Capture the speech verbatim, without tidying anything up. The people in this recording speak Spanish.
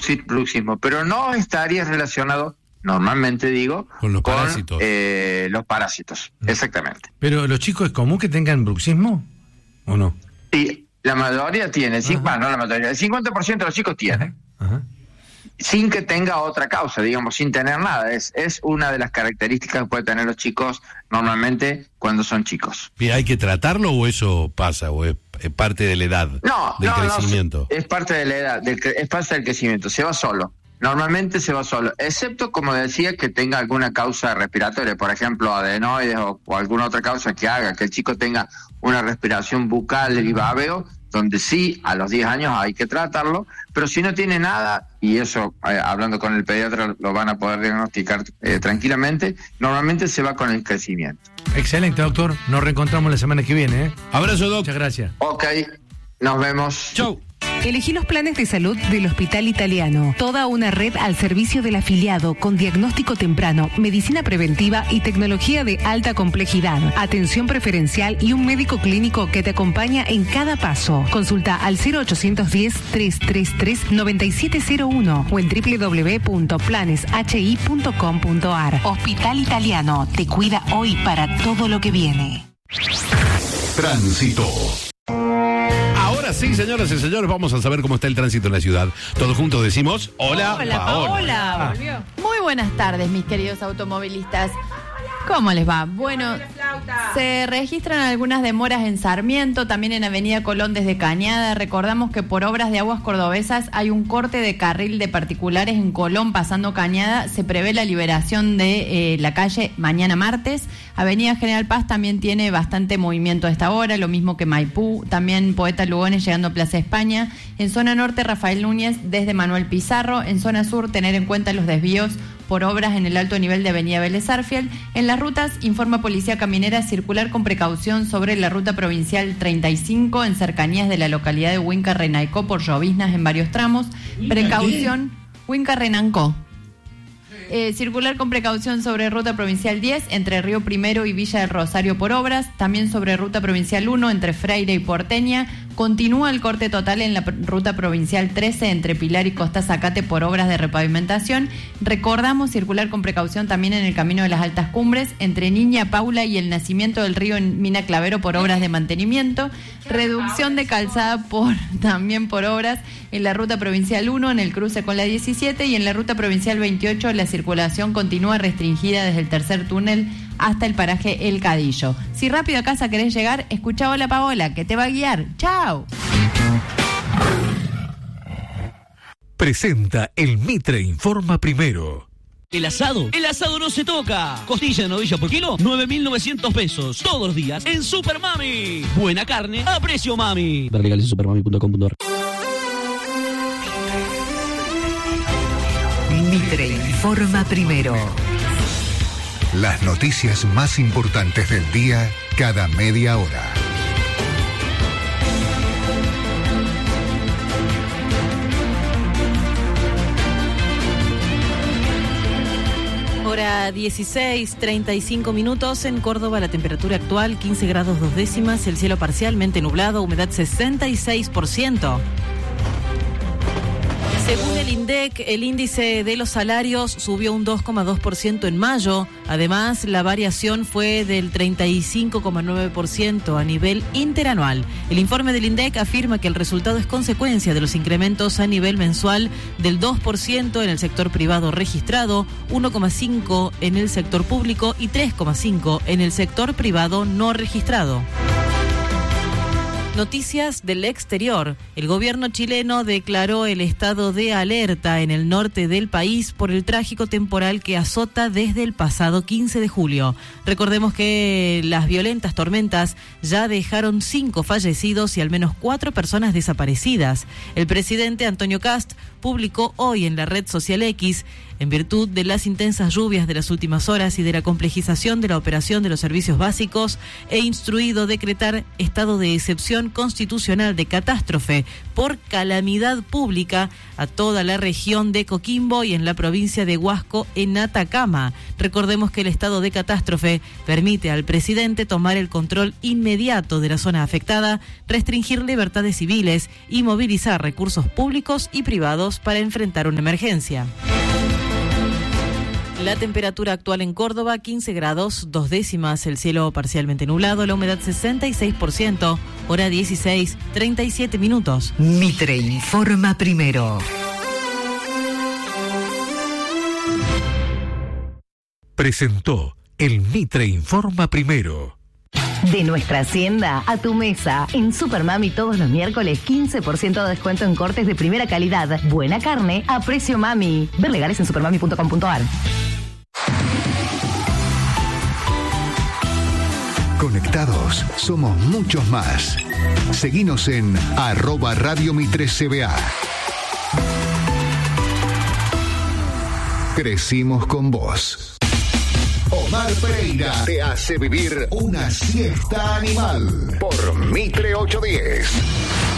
producir bruxismo, pero no estaría relacionado, normalmente digo, con los con, parásitos. Eh, los parásitos, mm. exactamente. ¿Pero los chicos es común que tengan bruxismo o no? Sí, la mayoría tiene, sí, bueno, no la mayoría, el cincuenta por ciento de los chicos tienen. Ajá. Ajá. Sin que tenga otra causa, digamos, sin tener nada. Es es una de las características que pueden tener los chicos normalmente cuando son chicos. ¿Y hay que tratarlo o eso pasa, o es, es parte de la edad, no, del no, crecimiento? No, es parte de la edad, del, es parte del crecimiento, se va solo. Normalmente se va solo, excepto, como decía, que tenga alguna causa respiratoria, por ejemplo, adenoides o, o alguna otra causa que haga que el chico tenga una respiración bucal y babeo, donde sí, a los diez años hay que tratarlo, pero si no tiene nada, y eso, eh, hablando con el pediatra, lo van a poder diagnosticar eh, tranquilamente, normalmente se va con el crecimiento. Excelente, doctor. Nos reencontramos la semana que viene, ¿eh? Abrazo, doctor. Muchas gracias. Ok, nos vemos. Chau. Elegí los planes de salud del Hospital Italiano. Toda una red al servicio del afiliado con diagnóstico temprano, medicina preventiva y tecnología de alta complejidad. Atención preferencial y un médico clínico que te acompaña en cada paso. Consulta al cero ochocientos diez, trescientos treinta y tres, noventa y siete cero uno o en doble u doble u doble u punto planes h i punto com punto a r. Hospital Italiano te cuida hoy para todo lo que viene. Tránsito. Ahora sí, señoras y señores, vamos a saber cómo está el tránsito en la ciudad. Todos juntos decimos, hola, hola Paola. Paola. Volvió. Muy buenas tardes, mis queridos automovilistas. ¿Cómo les va? Bueno, se registran algunas demoras en Sarmiento, también en Avenida Colón desde Cañada. Recordamos que por obras de Aguas Cordobesas hay un corte de carril de particulares en Colón pasando Cañada. Se prevé la liberación de eh, la calle mañana martes. Avenida General Paz también tiene bastante movimiento a esta hora, lo mismo que Maipú, también Poeta Lugones llegando a Plaza España. En zona norte, Rafael Núñez desde Manuel Pizarro. En zona sur, tener en cuenta los desvíos por obras en el alto nivel de Avenida Vélez Arfiel. En las rutas, informa Policía Caminera, circular con precaución sobre la ruta provincial treinta y cinco en cercanías de la localidad de Huinca Renaicó por lloviznas en varios tramos. Precaución, Huinca Renancó. Eh, circular con precaución sobre ruta provincial diez entre Río Primero y Villa del Rosario por obras, también sobre ruta provincial uno entre Freire y Porteña. Continúa el corte total en la ruta provincial trece entre Pilar y Costa Zacate por obras de repavimentación. Recordamos circular con precaución también en el camino de las Altas Cumbres entre Niña Paula y el nacimiento del río en Mina Clavero por obras de mantenimiento. Reducción de calzada por también por obras en la ruta provincial uno en el cruce con la diecisiete y en la ruta provincial veintiocho la circulación continúa restringida desde el tercer túnel hasta el paraje El Cadillo. Si rápido a casa querés llegar, escuchá Hola Paola, que te va a guiar. ¡Chao! Presenta el Mitre Informa Primero. El asado, el asado no se toca. Costilla de novilla por kilo, nueve mil novecientos pesos. Todos los días en Super Mami. Buena carne a precio mami. Ver legales en supermami punto com punto a r. Mitre Informa Primero. Las noticias más importantes del día cada media hora. Hora dieciséis, treinta y cinco minutos. En Córdoba la temperatura actual quince grados dos décimas, el cielo parcialmente nublado, humedad sesenta y seis por ciento. Según el INDEC, el índice de los salarios subió un dos coma dos por ciento en mayo. Además, la variación fue del treinta y cinco coma nueve por ciento a nivel interanual. El informe del INDEC afirma que el resultado es consecuencia de los incrementos a nivel mensual del dos por ciento en el sector privado registrado, uno coma cinco por ciento en el sector público y tres coma cinco por ciento en el sector privado no registrado. Noticias del exterior. El gobierno chileno declaró el estado de alerta en el norte del país por el trágico temporal que azota desde el pasado quince de julio. Recordemos que las violentas tormentas ya dejaron cinco fallecidos y al menos cuatro personas desaparecidas. El presidente Antonio Kast publicó hoy en la red social X, en virtud de las intensas lluvias de las últimas horas y de la complejización de la operación de los servicios básicos, he instruido decretar estado de excepción constitucional de catástrofe por calamidad pública a toda la región de Coquimbo y en la provincia de Huasco en Atacama. Recordemos que el estado de catástrofe permite al presidente tomar el control inmediato de la zona afectada, restringir libertades civiles y movilizar recursos públicos y privados preparados para enfrentar una emergencia. La temperatura actual en Córdoba, quince grados, dos décimas, el cielo parcialmente nublado, la humedad sesenta y seis por ciento, hora dieciséis, treinta y siete minutos. Mitre informa primero. Presentó el Mitre Informa Primero. De nuestra hacienda a tu mesa. En Supermami todos los miércoles quince por ciento de descuento en cortes de primera calidad. Buena carne a precio mami. Ver legales en supermami punto com punto a r. Conectados somos muchos más. Seguinos en arroba Radio Mitre C B A. Crecimos con vos. Omar Pereira te hace vivir una siesta animal por Mitre ochocientos diez.